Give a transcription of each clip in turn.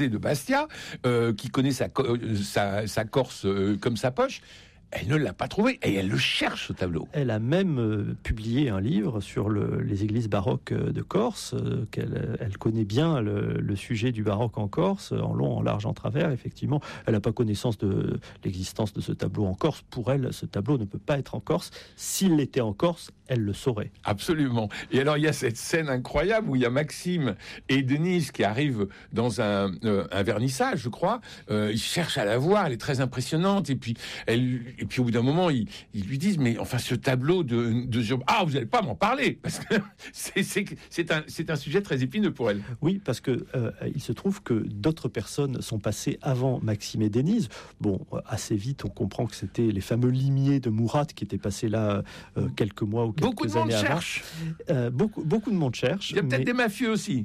de Bastia, qui connaît sa Corse comme sa poche. Elle ne l'a pas trouvé et elle le cherche, ce tableau. Elle a même publié un livre sur les églises baroques de Corse, elle connaît bien le sujet du baroque en Corse, en long, en large, en travers. Effectivement, elle n'a pas connaissance de l'existence de ce tableau en Corse. Pour elle, ce tableau ne peut pas être en Corse. S'il l'était en Corse, elle le saurait. Absolument. Et alors, il y a cette scène incroyable où il y a Maxime et Denise qui arrivent dans un vernissage, je crois. Ils cherchent à la voir, elle est très impressionnante. Et puis au bout d'un moment, ils lui disent, mais enfin, ce tableau de vous n'allez pas m'en parler, parce que c'est un sujet très épineux pour elle. Oui, parce que il se trouve que d'autres personnes sont passées avant Maxime et Denise. Bon, assez vite, on comprend que c'était les fameux limiers de Murat qui étaient passés là quelques mois ou quelques années avant. Beaucoup de monde cherche. Il y a peut-être des mafieux aussi.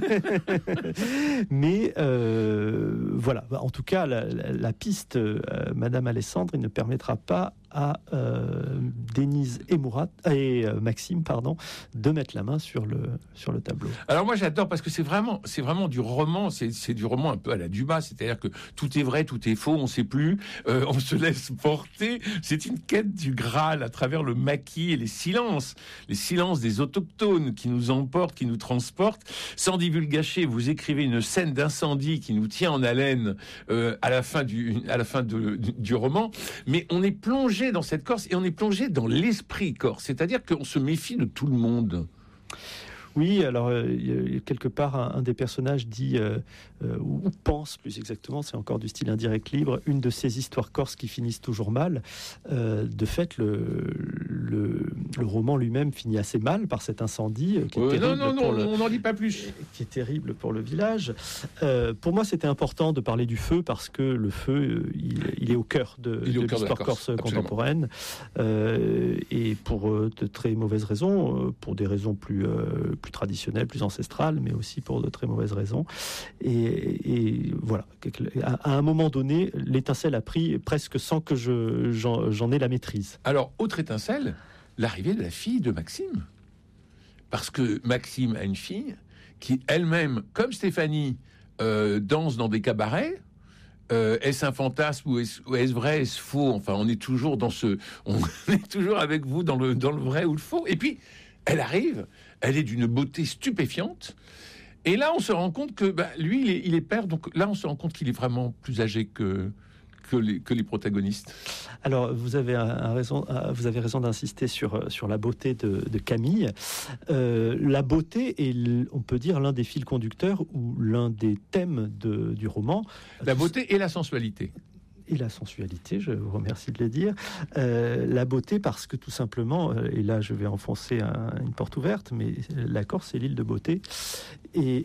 Mais voilà, en tout cas, la piste Madame Alessandre, il ne permettra pas à Denise et Maxime, de mettre la main sur le tableau. Alors moi j'adore parce que c'est vraiment du roman, c'est du roman un peu à la Dumas, c'est-à-dire que tout est vrai, tout est faux, on sait plus, on se laisse porter. C'est une quête du Graal à travers le maquis et les silences des autochtones qui nous emportent, qui nous transportent. Sans divulgacher, vous écrivez une scène d'incendie qui nous tient en haleine à la fin du roman, mais on est plongé dans cette Corse et on est plongé dans l'esprit corse, c'est-à-dire qu'on se méfie de tout le monde. Oui, alors quelque part un des personnages dit ou pense plus exactement, c'est encore du style indirect libre, une de ces histoires corses qui finissent toujours mal. De fait, le roman lui-même finit assez mal par cet incendie qui est terrible. On n'en dit pas plus. Qui est terrible pour le village. Pour moi, c'était important de parler du feu parce que le feu, il est au cœur de l'histoire corse contemporaine. Et pour de très mauvaises raisons, pour des raisons plus traditionnelles, plus ancestrales, mais aussi pour de très mauvaises raisons. Et voilà, à un moment donné, l'étincelle a pris presque sans que j'en ai la maîtrise. Alors, autre étincelle, l'arrivée de la fille de Maxime. Parce que Maxime a une fille qui, elle-même, comme Stéphanie, danse dans des cabarets. Est-ce un fantasme ou est-ce vrai, est-ce faux? Enfin, on est toujours avec vous dans le vrai ou le faux. Et puis, elle arrive, elle est d'une beauté stupéfiante. Et là, on se rend compte que lui, il est père. Donc là, on se rend compte qu'il est vraiment plus âgé que les protagonistes. Alors, vous avez raison d'insister sur la beauté de Camille. La beauté est, on peut dire, l'un des fils conducteurs ou l'un des thèmes du roman. La beauté et la sensualité. Et la sensualité, je vous remercie de le dire. La beauté parce que tout simplement, et là je vais enfoncer une porte ouverte, mais la Corse c'est l'île de beauté. Et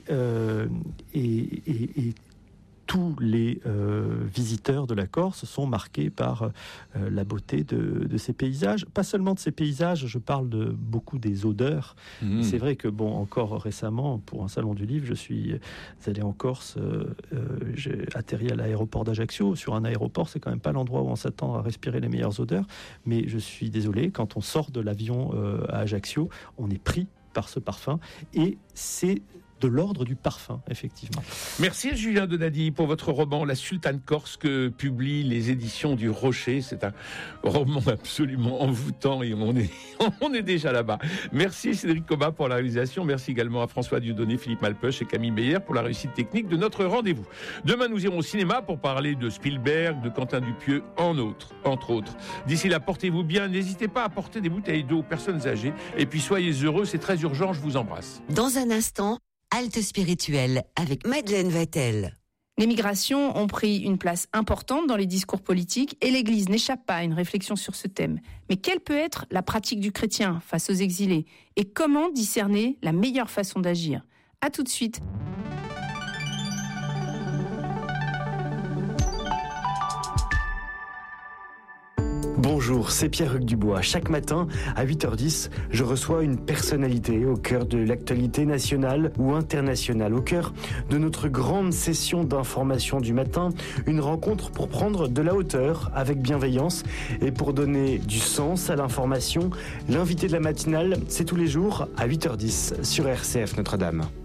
tous les visiteurs de la Corse sont marqués par la beauté de ces paysages. Pas seulement de ces paysages, je parle de beaucoup des odeurs. C'est vrai que, encore récemment, pour un salon du livre, je suis allé en Corse, j'ai atterri à l'aéroport d'Ajaccio. Sur un aéroport, c'est quand même pas l'endroit où on s'attend à respirer les meilleures odeurs. Mais je suis désolé, quand on sort de l'avion à Ajaccio, on est pris par ce parfum. Et c'est de l'ordre du parfum, effectivement. Merci Julien Donadi pour votre roman La Sultane Corse que publient les éditions du Rocher. C'est un roman absolument envoûtant et on est déjà là-bas. Merci Cédric Cobat pour la réalisation. Merci également à François Dieudonné, Philippe Malpeuch et Camille Meyer pour la réussite technique de notre rendez-vous. Demain, nous irons au cinéma pour parler de Spielberg, de Quentin Dupieux, entre autres. D'ici là, portez-vous bien. N'hésitez pas à apporter des bouteilles d'eau aux personnes âgées. Et puis soyez heureux, c'est très urgent. Je vous embrasse. Dans un instant, Halte spirituelle avec Madeleine Vatel. Les migrations ont pris une place importante dans les discours politiques et l'Église n'échappe pas à une réflexion sur ce thème. Mais quelle peut être la pratique du chrétien face aux exilés et comment discerner la meilleure façon d'agir? À tout de suite. Bonjour, c'est Pierre-Hugues Dubois. Chaque matin, à 8h10, je reçois une personnalité au cœur de l'actualité nationale ou internationale, au cœur de notre grande session d'information du matin, une rencontre pour prendre de la hauteur avec bienveillance et pour donner du sens à l'information. L'invité de la matinale, c'est tous les jours à 8h10 sur RCF Notre-Dame.